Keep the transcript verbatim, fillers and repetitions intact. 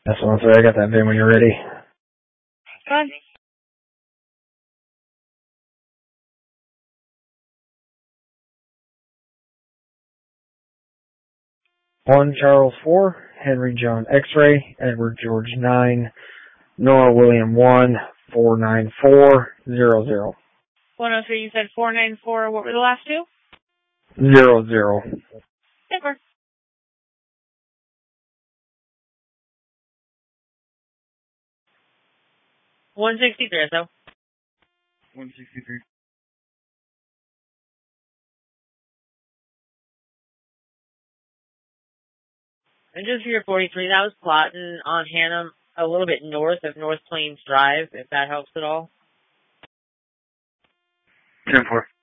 That's one, sir. I got that V I N when you're ready. Fine. One Charles four, Henry John X-ray, Edward George nine, Nora William one, four nine four zero zero. One oh three. You said four nine four. What were the last two? Zero zero. Paper. One sixty three. So. One sixty three. And just for your forty-three, that was plotting on Hannah, a little bit north of North Plains Drive, if that helps at all. ten four.